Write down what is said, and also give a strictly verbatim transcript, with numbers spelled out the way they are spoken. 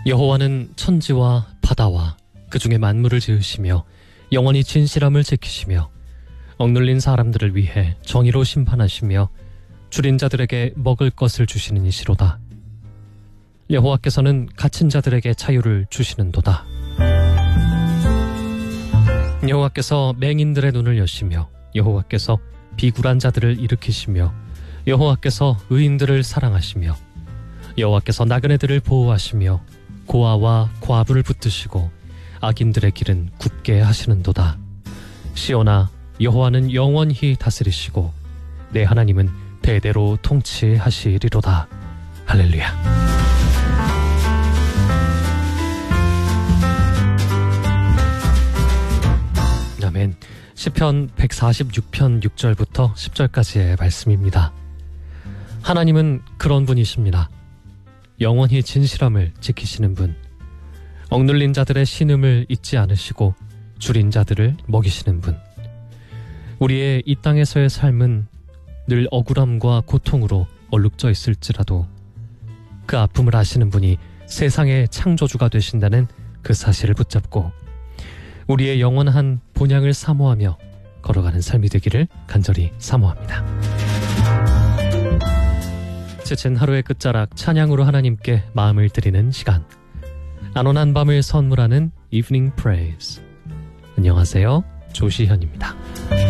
여호와는 천지와 바다와 그 중에 만물을 지으시며 영원히 진실함을 지키시며 억눌린 사람들을 위해 정의로 심판하시며 줄인 자들에게 먹을 것을 주시는 이시로다. 여호와께서는 갇힌 자들에게 자유를 주시는도다. 여호와께서 맹인들의 눈을 여시며 여호와께서 비굴한 자들을 일으키시며 여호와께서 의인들을 사랑하시며 여호와께서 나그네들을 보호하시며 고아와 과부를 붙드시고 악인들의 길은 굽게 하시는도다. 시온아, 여호와는 영원히 다스리시고 내 하나님은 대대로 통치하시리로다. 할렐루야. 아멘. 시편 백사십육 편 육 절부터 십 절까지의 말씀입니다. 하나님은 그런 분이십니다. 영원히 진실함을 지키시는 분, 억눌린 자들의 신음을 잊지 않으시고 줄인 자들을 먹이시는 분. 우리의 이 땅에서의 삶은 늘 억울함과 고통으로 얼룩져 있을지라도 그 아픔을 아시는 분이 세상의 창조주가 되신다는 그 사실을 붙잡고 우리의 영원한 본향을 사모하며 걸어가는 삶이 되기를 간절히 사모합니다. 지친 하루의 끝자락 찬양으로 하나님께 마음을 드리는 시간, 안온한 밤을 선물하는 Evening Praise. 안녕하세요, 조시현입니다.